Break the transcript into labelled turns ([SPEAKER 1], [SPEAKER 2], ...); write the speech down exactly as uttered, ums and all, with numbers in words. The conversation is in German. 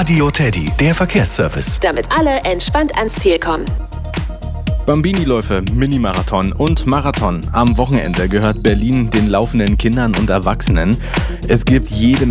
[SPEAKER 1] Radio Teddy, der Verkehrsservice.
[SPEAKER 2] Damit alle entspannt ans Ziel kommen.
[SPEAKER 3] Bambini-Läufe, Mini-Marathon und Marathon. Am Wochenende gehört Berlin den laufenden Kindern und Erwachsenen. Es gibt jede